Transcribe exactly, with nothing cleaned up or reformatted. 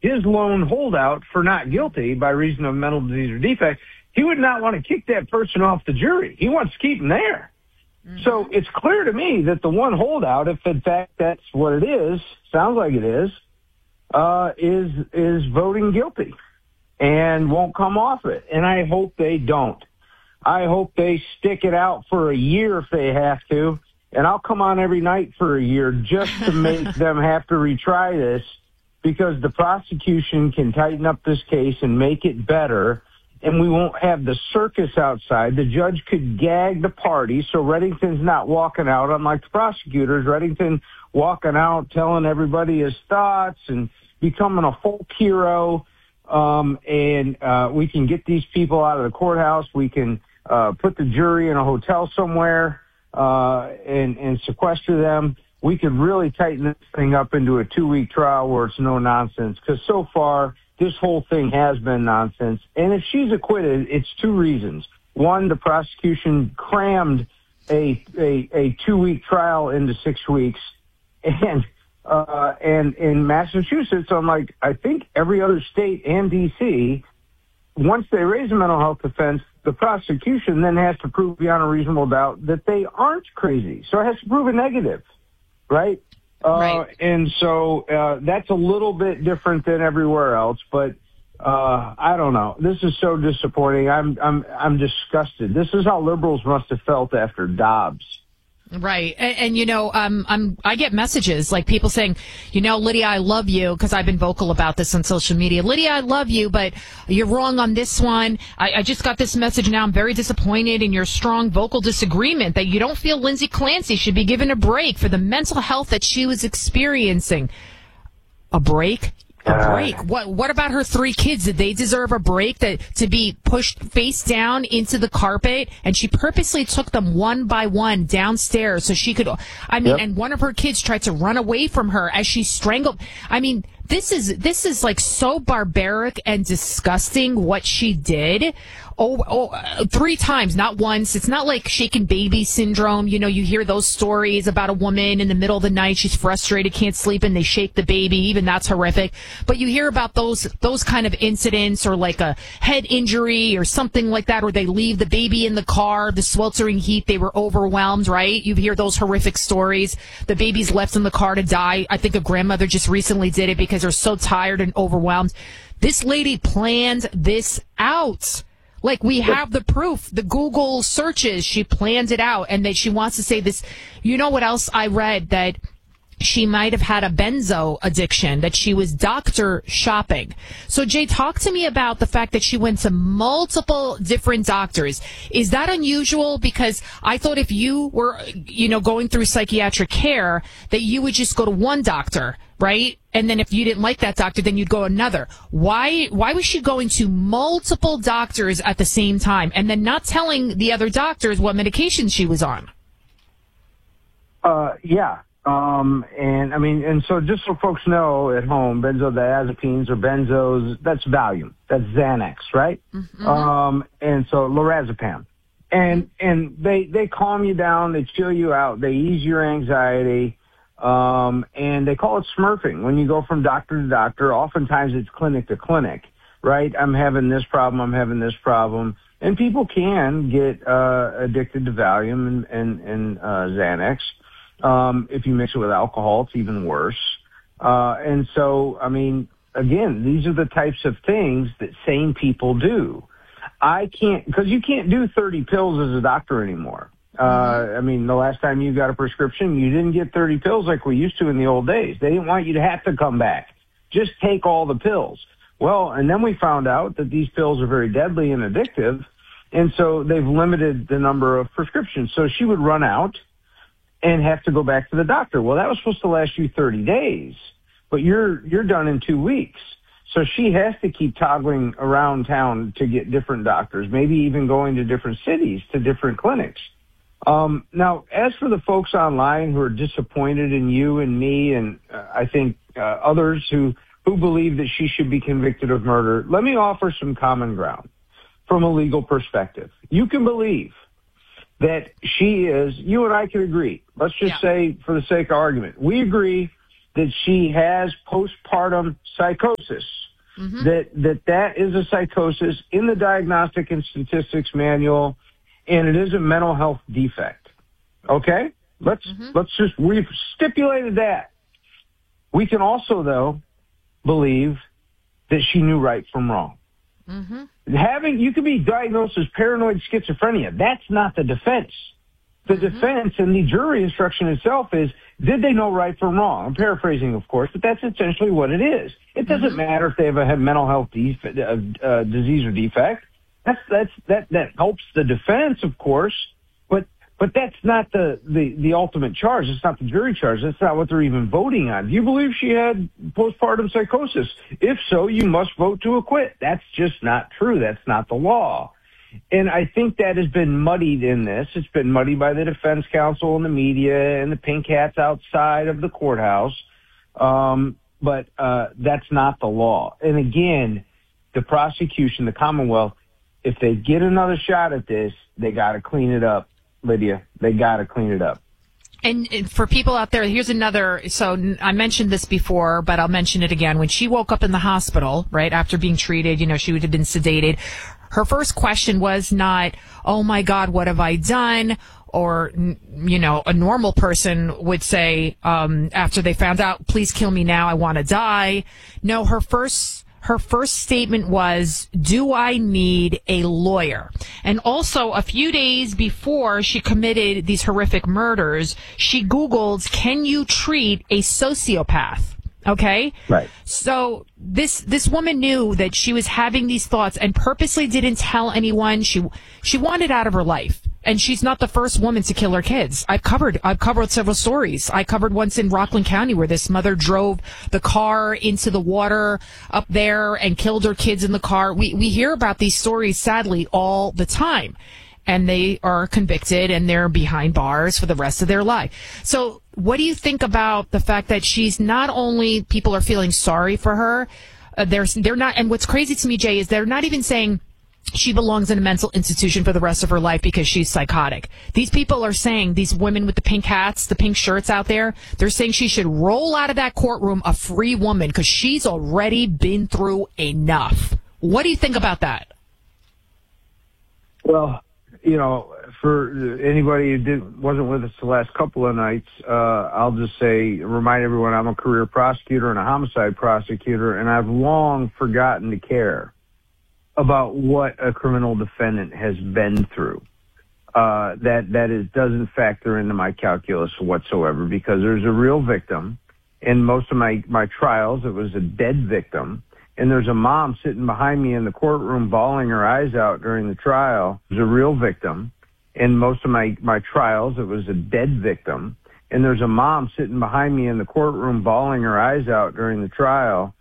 his lone holdout for not guilty by reason of mental disease or defect, he would not want to kick that person off the jury. He wants to keep him there. Mm-hmm. So it's clear to me that the one holdout, if in fact that's what it is, sounds like it is, uh, is, is voting guilty and won't come off it. And I hope they don't. I hope they stick it out for a year if they have to. And I'll come on every night for a year just to make them have to retry this, because the prosecution can tighten up this case and make it better, and we won't have the circus outside. The judge could gag the party so Reddington's not walking out, unlike the prosecutors. Reddington walking out, telling everybody his thoughts and becoming a folk hero. Um, and uh, we can get these people out of the courthouse. We can uh, put the jury in a hotel somewhere uh, and, and sequester them. We could really tighten this thing up into a two-week trial where it's no nonsense, because so far this whole thing has been nonsense. And if she's acquitted, it's two reasons. One, the prosecution crammed a a, a two-week trial into six weeks. And uh, and in Massachusetts, unlike I think every other state and D C, once they raise a mental health defense, the prosecution then has to prove beyond a reasonable doubt that they aren't crazy. So it has to prove a negative, right? Uh, right. And so uh, that's a little bit different than everywhere else, but uh, I don't know. This is so disappointing. I'm I'm I'm disgusted. This is how liberals must have felt after Dobbs. Right. And, and, you know, um, I'm, I get messages like people saying, you know, Lydia, I love you, because I've been vocal about this on social media. Lydia, I love you, but you're wrong on this one. I, I just got this message now. I'm very disappointed in your strong vocal disagreement that you don't feel Lindsay Clancy should be given a break for the mental health that she was experiencing. A break? A break. What What about her three kids? Did they deserve a break that to be pushed face down into the carpet? And she purposely took them one by one downstairs so she could, I mean, yep. And one of her kids tried to run away from her as she strangled. I mean, this is, this is like so barbaric and disgusting what she did. Oh, oh, three times, not once. It's not like shaken baby syndrome. You know, you hear those stories about a woman in the middle of the night, she's frustrated, can't sleep, and they shake the baby. Even that's horrific. But you hear about those those kind of incidents, or like a head injury or something like that, or they leave the baby in the car, the sweltering heat, they were overwhelmed, right? You hear those horrific stories. The baby's left in the car to die. I think a grandmother just recently did it because they're so tired and overwhelmed. This lady planned this out. Like, we have the proof, the Google searches, she planned it out, and that she wants to say this. You know what else I read? That she might have had a benzo addiction, that she was doctor shopping. So, Jay, talk to me about the fact that she went to multiple different doctors. Is that unusual? Because I thought if you were, you know, going through psychiatric care, that you would just go to one doctor, right? And then if you didn't like that doctor, then you'd go another. Why, why was she going to multiple doctors at the same time and then not telling the other doctors what medication she was on? Uh, yeah. Um, and I mean, and so just so folks know at home, benzodiazepines or benzos, that's Valium, that's Xanax, right? Mm-hmm. Um, and so lorazepam. And, and they, they calm you down, they chill you out, they ease your anxiety. Um, and they call it smurfing. When you go from doctor to doctor, oftentimes it's clinic to clinic, right? I'm having this problem, I'm having this problem. And people can get, uh, addicted to Valium and, and, and, uh, Xanax. Um, if you mix it with alcohol, it's even worse. Uh, and so, I mean, again, these are the types of things that sane people do. I can't, because you can't do thirty pills as a doctor anymore. Uh, I mean, the last time you got a prescription, you didn't get thirty pills like we used to in the old days. They didn't want you to have to come back. Just take all the pills. Well, and then we found out that these pills are very deadly and addictive, and so they've limited the number of prescriptions. So she would run out and have to go back to the doctor. Well, that was supposed to last you thirty days, but you're you're done in two weeks. So she has to keep toggling around town to get different doctors, maybe even going to different cities, to different clinics. Um, now, as for the folks online who are disappointed in you and me and uh, I think uh, others who, who believe that she should be convicted of murder, let me offer some common ground from a legal perspective. You can believe that she is, you and I can agree. Let's just yeah. say, for the sake of argument, we agree that she has postpartum psychosis. Mm-hmm. That, that that is a psychosis in the Diagnostic and Statistics Manual, and it is a mental health defect. Okay? Let's, mm-hmm. let's just, we've stipulated that. We can also, though, believe that she knew right from wrong. Mm-hmm. Having, you could be diagnosed as paranoid schizophrenia. That's not the defense. The mm-hmm. defense and the jury instruction itself is, did they know right from wrong? I'm paraphrasing, of course, but that's essentially what it is. It doesn't mm-hmm. matter if they have a mental health defect, uh, uh, disease or defect. That's, that's, that, that helps the defense, of course, but, but that's not the, the, the ultimate charge. It's not the jury charge. That's not what they're even voting on. Do you believe she had postpartum psychosis? If so, you must vote to acquit. That's just not true. That's not the law. And I think that has been muddied in this. It's been muddied by the defense counsel and the media and the pink hats outside of the courthouse. Um, but uh, that's not the law. And again, the prosecution, the Commonwealth, if they get another shot at this, they got to clean it up, Lydia. They got to clean it up. And, and for people out there, here's another. So I mentioned this before, but I'll mention it again. When she woke up in the hospital, right, after being treated, you know, she would have been sedated. Her first question was not, oh, my God, what have I done? Or, you know, a normal person would say, um, after they found out, please kill me now, I want to die. No, her first her first statement was, do I need a lawyer? And also, a few days before she committed these horrific murders, she Googled, can you treat a sociopath? Okay? Right. So this this woman knew that she was having these thoughts and purposely didn't tell anyone. She she wanted out of her life. And she's not the first woman to kill her kids. I've covered I've covered several stories. I covered once in Rockland County where this mother drove the car into the water up there and killed her kids in the car. We we hear about these stories, sadly, all the time. And they are convicted and they're behind bars for the rest of their life. So what do you think about the fact that she's not only, people are feeling sorry for her, uh, they're, they're not, and what's crazy to me, Jay, is they're not even saying she belongs in a mental institution for the rest of her life because she's psychotic. These people are saying, these women with the pink hats, the pink shirts out there, they're saying she should roll out of that courtroom a free woman because she's already been through enough. What do you think about that? Well, you know, for anybody who did, wasn't with us the last couple of nights, uh, I'll just say, remind everyone I'm a career prosecutor and a homicide prosecutor, and I've long forgotten to care about what a criminal defendant has been through. Uh, that, that is, doesn't factor into my calculus whatsoever because there's a real victim. In most of my, my trials, it was a dead victim. And there's a mom sitting behind me in the courtroom bawling her eyes out during the trial. It was a real victim. In most of my, my trials, it was a dead victim. And there's a mom sitting behind me in the courtroom bawling her eyes out during the trial.